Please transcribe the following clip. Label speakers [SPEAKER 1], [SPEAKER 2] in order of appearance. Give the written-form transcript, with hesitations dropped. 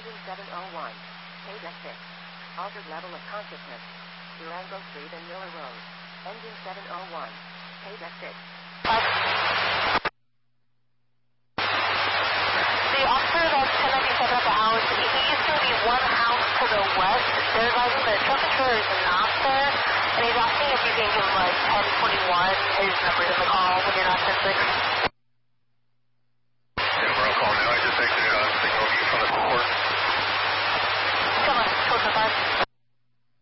[SPEAKER 1] Engine 701. Page F6. Altered level of consciousness. Durango Street and Miller Road. Engine 701. Page F6.
[SPEAKER 2] The officer that's 1097 at the house, he used to be one house to the west. They're advising the truck insurer is not there, and he's asking if you can give him like 1021, his number in the call when you're not 10-6.